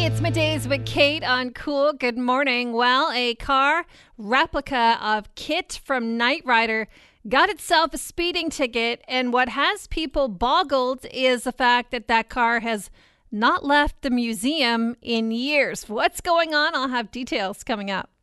It's Middays with Kate on Cool. Good morning. Well, a car replica of Kit from Knight Rider got itself a speeding ticket, and what has people boggled is the fact that that car has not left the museum in years. What's going on? I'll have details coming up.